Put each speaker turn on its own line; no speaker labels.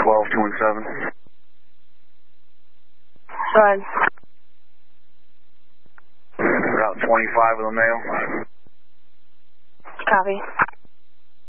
12-217.
Go ahead.
Route 25 with a male.
Copy.